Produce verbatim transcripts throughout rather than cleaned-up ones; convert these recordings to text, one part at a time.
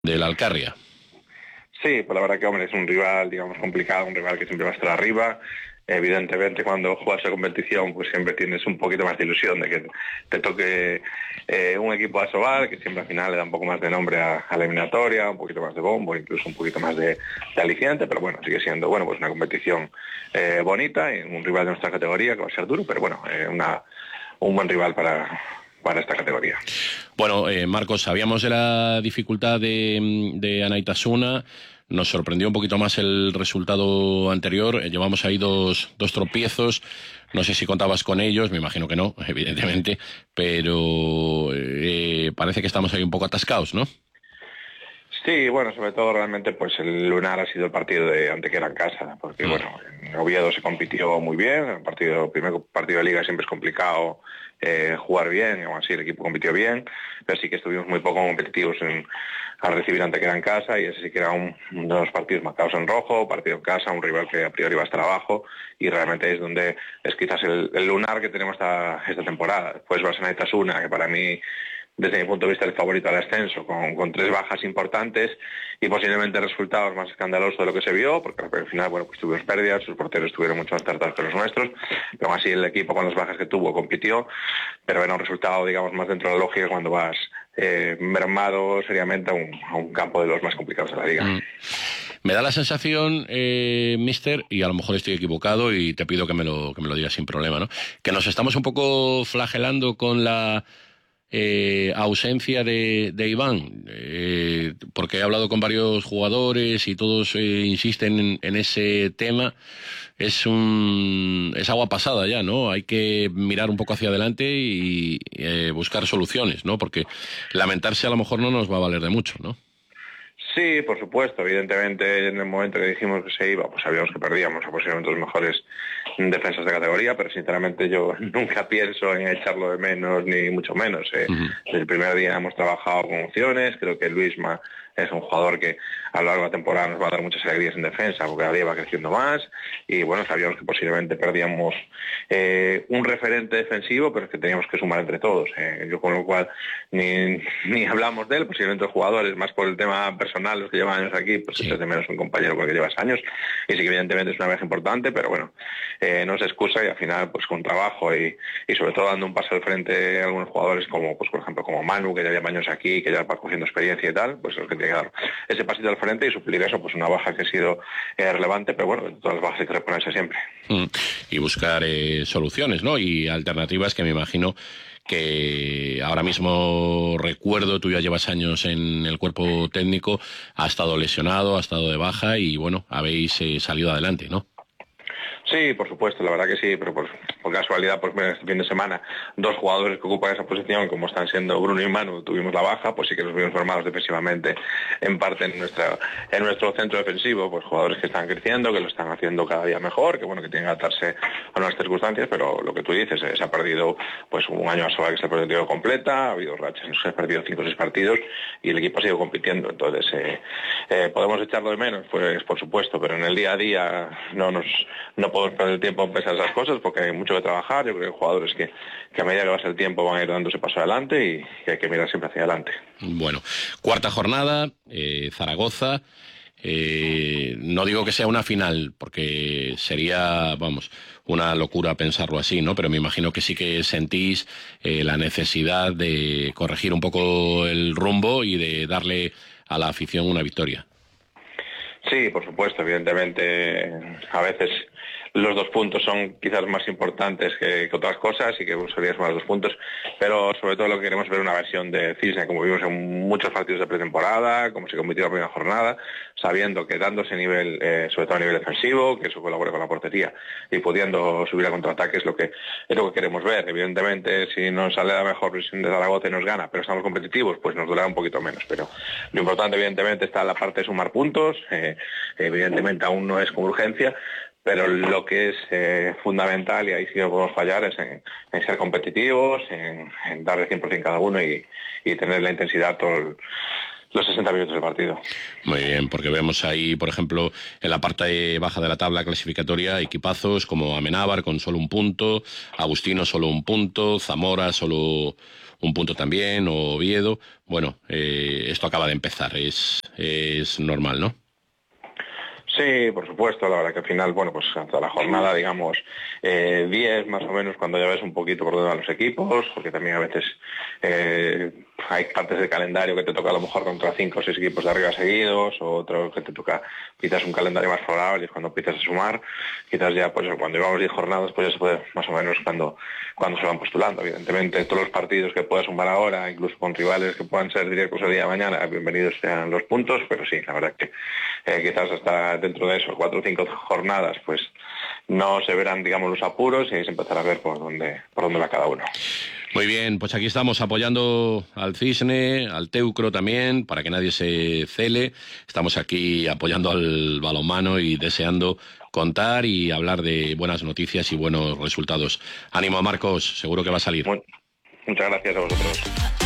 del Alcarria. Sí, pues la verdad que, hombre, es un rival, digamos, complicado, un rival que siempre va a estar arriba. Evidentemente, cuando juegas a competición, pues siempre tienes un poquito más de ilusión de que te toque eh, un equipo a sobar, que siempre al final le da un poco más de nombre a, a la eliminatoria, un poquito más de bombo, incluso un poquito más de, de aliciente, pero bueno, sigue siendo, bueno, pues una competición eh, bonita, y un rival de nuestra categoría que va a ser duro, pero bueno, eh, una, un buen rival para... para esta categoría. Bueno, eh, Marcos, sabíamos de la dificultad de, de Anaitasuna, nos sorprendió un poquito más el resultado anterior, eh, llevamos ahí dos, dos tropiezos, no sé si contabas con ellos, me imagino que no, evidentemente, pero eh, parece que estamos ahí un poco atascados, ¿no? Sí, bueno, sobre todo realmente pues el lunar ha sido el partido de Antequera en casa, porque mm. bueno, en Oviedo se compitió muy bien, el partido, el primer partido de liga siempre es complicado eh, jugar bien, y aún así el equipo compitió bien, pero sí que estuvimos muy poco competitivos en, al recibir Antequera en casa, y ese sí que era un, uno de los partidos marcados en rojo, partido en casa, un rival que a priori va a estar abajo, y realmente es donde es quizás el, el lunar que tenemos esta, esta temporada. Después vas a Anaitasuna, que para mí, desde mi punto de vista, el favorito al ascenso, con, con tres bajas importantes y posiblemente resultados más escandalosos de lo que se vio, porque al final, bueno, pues tuvimos pérdidas, sus porteros estuvieron mucho más tratados que los nuestros, pero aún así el equipo con las bajas que tuvo compitió, pero era un resultado, digamos, más dentro de la lógica cuando vas eh, mermado seriamente a un, a un campo de los más complicados de la liga. Mm. Me da la sensación, eh, mister, y a lo mejor estoy equivocado y te pido que me lo, que me lo digas sin problema, ¿no?, que nos estamos un poco flagelando con la Eh, ausencia de, de Iván, eh, porque he hablado con varios jugadores y todos eh, insisten en, en ese tema. Es un es agua pasada ya, ¿no? Hay que mirar un poco hacia adelante y eh, buscar soluciones, ¿no? Porque lamentarse a lo mejor no nos va a valer de mucho, ¿no? Sí, por supuesto, evidentemente en el momento que dijimos que se iba, pues sabíamos que perdíamos a posiblemente los mejores defensas de categoría, pero sinceramente yo nunca pienso en echarlo de menos, ni mucho menos. Eh. Uh-huh. Desde el primer día hemos trabajado con opciones, creo que Luisma es un jugador que a lo largo de la temporada nos va a dar muchas alegrías en defensa, porque cada día va creciendo más, y bueno, sabíamos que posiblemente perdíamos eh, un referente defensivo, pero es que teníamos que sumar entre todos. Eh. Yo con lo cual ni, ni hablamos de él, posiblemente los jugadores, más por el tema personal, los que llevan años aquí, pues sí, es de menos un compañero con el que llevas años, y sí que evidentemente es una vez importante, pero bueno, eh, no se excusa, y al final pues con trabajo y, y sobre todo dando un paso al frente a algunos jugadores como, pues por ejemplo, como Manu, que ya lleva años aquí, que ya va cogiendo experiencia y tal, pues es lo que tiene que dar ese pasito al frente y suplir eso, pues una baja que ha sido eh, relevante, pero bueno, todas las bajas hay que reponerse siempre. Mm. Y buscar eh, soluciones, ¿no? Y alternativas que me imagino que ahora mismo recuerdo, tú ya llevas años en el cuerpo técnico, ha estado lesionado, ha estado de baja y bueno, habéis eh, salido adelante, ¿no? Sí, por supuesto, la verdad que sí, pero por, por casualidad, pues este fin de semana, dos jugadores que ocupan esa posición, como están siendo Bruno y Manu, tuvimos la baja, pues sí que nos vimos formados defensivamente, en parte en nuestra en nuestro centro defensivo, pues jugadores que están creciendo, que lo están haciendo cada día mejor, que bueno, que tienen que adaptarse a nuevas circunstancias, pero lo que tú dices, eh, se ha perdido pues un año a sola que se ha perdido completa, ha habido rachas, se ha perdido cinco o seis partidos y el equipo ha seguido compitiendo, entonces eh, eh, podemos echarlo de menos, pues por supuesto, pero en el día a día no nos no podemos perder el tiempo en pensar esas cosas porque hay mucho que trabajar. Yo creo que hay jugadores que, que a medida que pasa el tiempo van a ir dando ese paso adelante y que hay que mirar siempre hacia adelante. Bueno, cuarta jornada, eh, Zaragoza. Eh, no digo que sea una final, porque sería, vamos, una locura pensarlo así, ¿no? Pero me imagino que sí que sentís eh, la necesidad de corregir un poco el rumbo y de darle a la afición una victoria. Sí, por supuesto, evidentemente a veces los dos puntos son quizás más importantes que, que otras cosas y que serían más dos puntos, pero sobre todo lo que queremos es ver una versión de Cisne como vimos en muchos partidos de pretemporada, como se compitió la primera jornada, sabiendo que dando ese nivel, eh, sobre todo a nivel defensivo, que eso colabore con la portería y pudiendo subir a contraataque es lo que es lo que queremos ver. Evidentemente, si nos sale la mejor versión de Zaragoza y nos gana, pero estamos competitivos, pues nos durará un poquito menos, pero lo importante evidentemente está en la parte de sumar puntos, eh, evidentemente aún no es con urgencia, pero lo que es eh, fundamental, y ahí sí que no podemos fallar, es en, en ser competitivos, en, en darle cien por ciento cada uno y, y tener la intensidad todo el, los sesenta minutos del partido. Muy bien, porque vemos ahí, por ejemplo, en la parte baja de la tabla clasificatoria, equipazos como Amenábar con solo un punto, Agustino solo un punto, Zamora solo un punto también, o Oviedo. Bueno, eh, esto acaba de empezar, es, es normal, ¿no? Sí, por supuesto, la verdad que al final, bueno, pues hasta la jornada, digamos, eh, diez más o menos, cuando ya ves un poquito por dónde van los equipos, porque también a veces eh, hay partes del calendario que te toca a lo mejor contra cinco o seis equipos de arriba seguidos, o otro que te toca quizás un calendario más favorable, y es cuando empiezas a sumar, quizás ya, pues cuando llevamos diez jornadas, pues ya se puede más o menos cuando, cuando se van postulando. Evidentemente, todos los partidos que puedas sumar ahora, incluso con rivales que puedan ser directos el día de mañana, bienvenidos sean los puntos, pero sí, la verdad que eh, quizás hasta dentro de esos cuatro o cinco jornadas, pues no se verán, digamos, los apuros y ahí se empezará a ver por dónde, por dónde va cada uno. Muy bien, pues aquí estamos apoyando al Cisne, al Teucro también, para que nadie se cele. Estamos aquí apoyando al balonmano y deseando contar y hablar de buenas noticias y buenos resultados. Ánimo, Marcos, seguro que va a salir. Muy, muchas gracias a vosotros.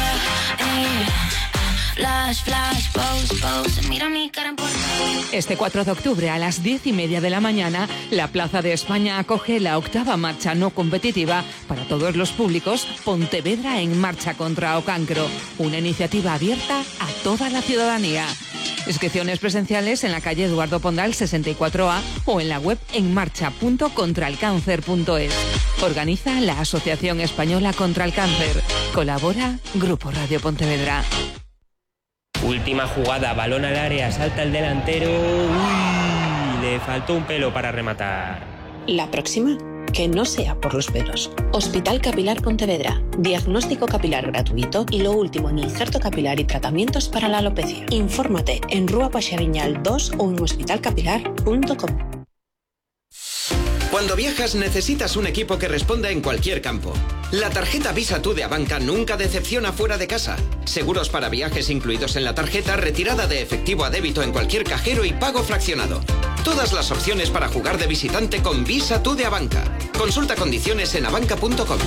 Flash, flash, pose, pose, mira mi cara en portada. Este cuatro de octubre a las diez y media de la mañana, la Plaza de España acoge la octava marcha no competitiva para todos los públicos Pontevedra en marcha contra o cancro, una iniciativa abierta a toda la ciudadanía. Inscripciones presenciales en la calle Eduardo Pondal sesenta y cuatro A o en la web enmarcha punto contralcáncer punto es. Organiza la Asociación Española contra el Cáncer. Colabora Grupo Radio Pontevedra. Última jugada, balón al área, salta el delantero. Uy, le faltó un pelo para rematar. La próxima, que no sea por los pelos. Hospital Capilar Pontevedra. Diagnóstico capilar gratuito y lo último en injerto capilar y tratamientos para la alopecia. Infórmate en Rúa Paxariñal dos o en hospital capilar punto com. Cuando viajas necesitas un equipo que responda en cualquier campo. La tarjeta Visa Tú de Abanca nunca decepciona fuera de casa. Seguros para viajes incluidos en la tarjeta, retirada de efectivo a débito en cualquier cajero y pago fraccionado. Todas las opciones para jugar de visitante con Visa Tú de Abanca. Consulta condiciones en abanca punto com.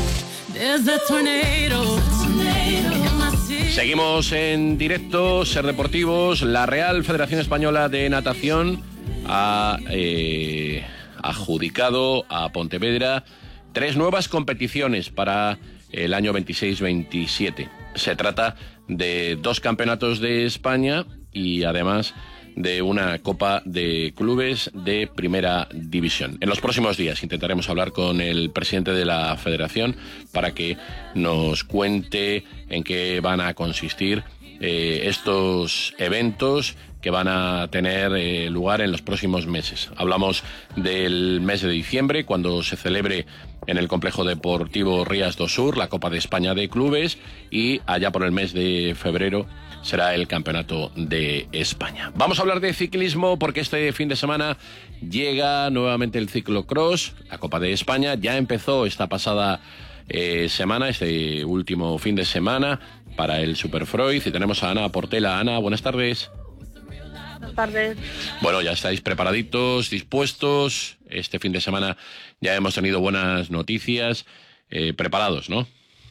Seguimos en directo, Ser Deportivos. La Real Federación Española de Natación ha eh, adjudicado a Pontevedra tres nuevas competiciones para el año veintiséis veintisiete. Se trata de dos campeonatos de España y además de una Copa de Clubes de Primera División. En los próximos días intentaremos hablar con el presidente de la Federación para que nos cuente en qué van a consistir eh, estos eventos que van a tener eh, lugar en los próximos meses. Hablamos del mes de diciembre, cuando se celebre en el Complejo Deportivo Rías do Sur la Copa de España de Clubes, y allá por el mes de febrero será el Campeonato de España. Vamos a hablar de ciclismo porque este fin de semana llega nuevamente el ciclocross, la Copa de España. Ya empezó esta pasada eh, semana, este último fin de semana para el Superfreud, y tenemos a Ana Portela. Ana, buenas tardes. Buenas tardes. Bueno, ya estáis preparaditos, dispuestos. Este fin de semana ya hemos tenido buenas noticias, eh, preparados, ¿no?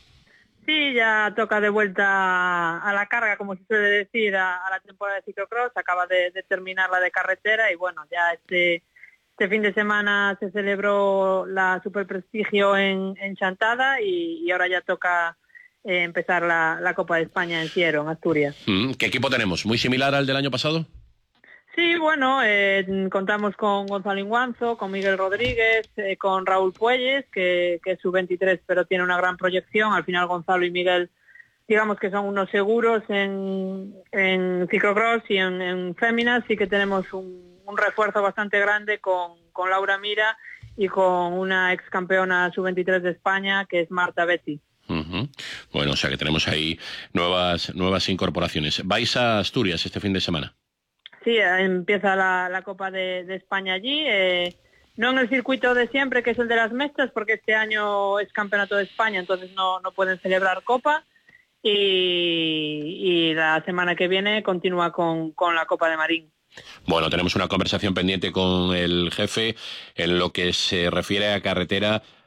Sí, ya toca de vuelta a la carga, como se suele decir, a, a la temporada de ciclocross. Acaba de, de terminar la de carretera y bueno, ya este este fin de semana se celebró la Superprestigio en, en Chantada y, y ahora ya toca eh, empezar la, la Copa de España en Siero, en Asturias. ¿Qué equipo tenemos? ¿Muy similar al del año pasado? Sí, bueno, eh, contamos con Gonzalo Inguanzo, con Miguel Rodríguez, eh, con Raúl Puelles, que, que es sub veintitrés, pero tiene una gran proyección. Al final Gonzalo y Miguel, digamos que son unos seguros en, en ciclocross y en, en féminas. Sí que tenemos un, un refuerzo bastante grande con, con Laura Mira y con una ex campeona sub veintitrés de España, que es Marta Betty. Uh-huh. Bueno, o sea que tenemos ahí nuevas, nuevas incorporaciones. ¿Vais a Asturias este fin de semana? Sí, empieza la, la Copa de, de España allí, eh, no en el circuito de siempre, que es el de las mezclas, porque este año es Campeonato de España, entonces no, no pueden celebrar Copa, y, y la semana que viene continúa con, con la Copa de Marín. Bueno, tenemos una conversación pendiente con el jefe en lo que se refiere a carretera.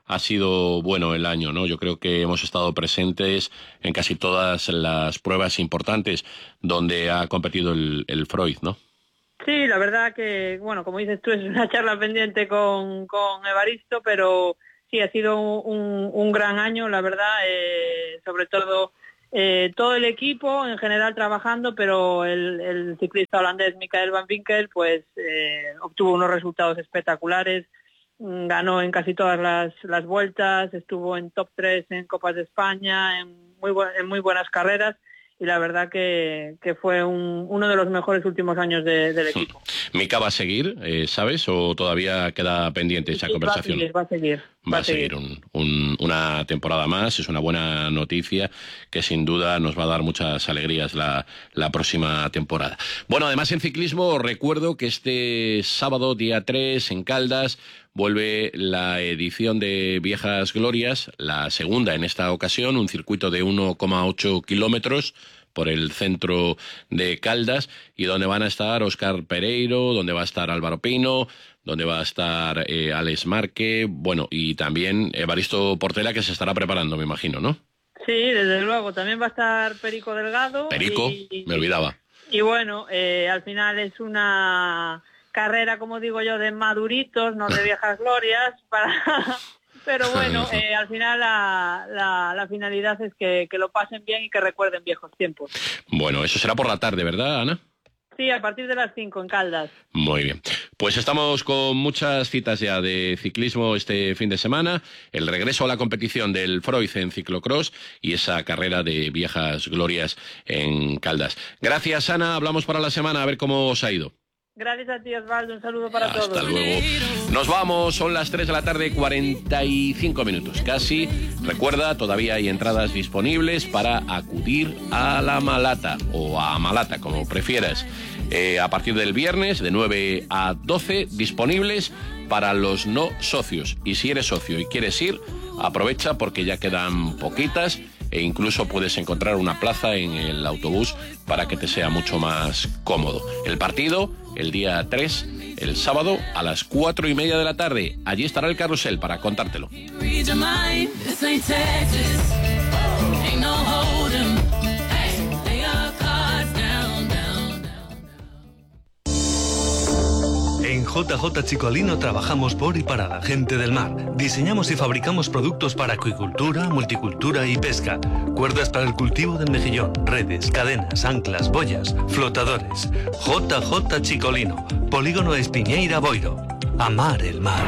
ha sido bueno el año, ¿no? Yo creo que hemos estado presentes en casi todas las pruebas importantes donde ha competido el, el Freud, ¿no? Sí, la verdad que, bueno, como dices tú, es una charla pendiente con, con Evaristo, pero sí, ha sido un, un gran año, la verdad, eh, sobre todo eh, todo el equipo en general trabajando, pero el, el ciclista holandés Michael van Winkel pues eh, obtuvo unos resultados espectaculares, ganó en casi todas las, las vueltas, estuvo en top tres en Copas de España, en muy, bu- en muy buenas carreras, y la verdad que, que fue un, uno de los mejores últimos años de, del equipo. ¿Mica va a seguir, eh, sabes, o todavía queda pendiente esa Sí, conversación? Va a seguir, va a seguir. Va a seguir un, un, una temporada más, es una buena noticia que sin duda nos va a dar muchas alegrías la, la próxima temporada. Bueno, además en ciclismo recuerdo que este sábado, día tres, en Caldas, vuelve la edición de Viejas Glorias, la segunda en esta ocasión, un circuito de uno coma ocho kilómetros por el centro de Caldas, y donde van a estar Óscar Pereiro, donde va a estar Álvaro Pino, donde va a estar eh, Alex Marque, bueno, y también Evaristo Portela, que se estará preparando, me imagino, ¿no? Sí, desde luego, también va a estar Perico Delgado. Perico, y, me olvidaba. Y bueno, eh, al final es una carrera, como digo yo, de maduritos, no de viejas glorias, para... pero bueno, eh, al final la, la, la finalidad es que, que lo pasen bien y que recuerden viejos tiempos. Bueno, eso será por la tarde, ¿verdad, Ana? Sí, a partir de las cinco en Caldas. Muy bien. Pues estamos con muchas citas ya de ciclismo este fin de semana, el regreso a la competición del Freud en ciclocross y esa carrera de Viejas Glorias en Caldas. Gracias, Ana. Hablamos para la semana, a ver cómo os ha ido. Gracias a ti, Osvaldo. Un saludo para Hasta todos. Hasta luego. Nos vamos, son las tres de la tarde, cuarenta y cinco minutos casi. Recuerda, todavía hay entradas disponibles para acudir a la Malata, o a Malata, como prefieras. Eh, a partir del viernes, de nueve a doce, disponibles para los no socios. Y si eres socio y quieres ir, aprovecha porque ya quedan poquitas, e incluso puedes encontrar una plaza en el autobús para que te sea mucho más cómodo. El partido, el día tres, el sábado, a las cuatro y media de la tarde. Allí estará el carrusel para contártelo. En J J Chicolino trabajamos por y para la gente del mar. Diseñamos y fabricamos productos para acuicultura, multicultura y pesca. Cuerdas para el cultivo del mejillón, redes, cadenas, anclas, boyas, flotadores. J J Chicolino, Polígono Espiñeira Boiro. Amar el mar.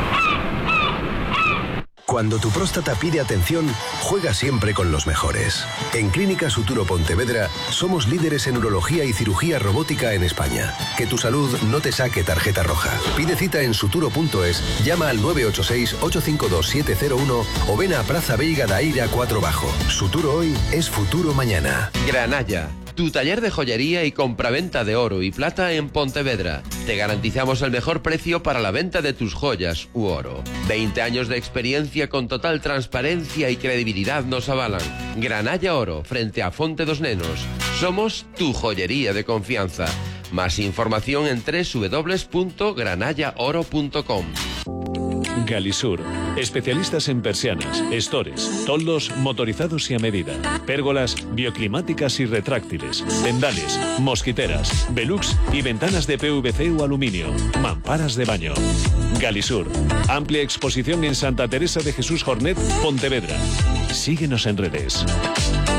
Cuando tu próstata pide atención, juega siempre con los mejores. En Clínica Suturo Pontevedra somos líderes en urología y cirugía robótica en España. Que tu salud no te saque tarjeta roja. Pide cita en suturo punto es, llama al nueve ocho seis, ocho cinco dos, siete cero uno o ven a Praza Veiga da Ira cuatro Bajo. Suturo hoy es futuro mañana. Granalla, tu taller de joyería y compraventa de oro y plata en Pontevedra. Te garantizamos el mejor precio para la venta de tus joyas u oro. veinte años de experiencia con total transparencia y credibilidad nos avalan. Granalla Oro, frente a Fonte dos Nenos. Somos tu joyería de confianza. Más información en doble u doble u doble u punto granalla oro punto com. Galisur, especialistas en persianas, estores, toldos motorizados y a medida, pérgolas bioclimáticas y retráctiles, tendales, mosquiteras, velux y ventanas de P V C o aluminio, mamparas de baño. Galisur, amplia exposición en Santa Teresa de Jesús Jornet, Pontevedra. Síguenos en redes.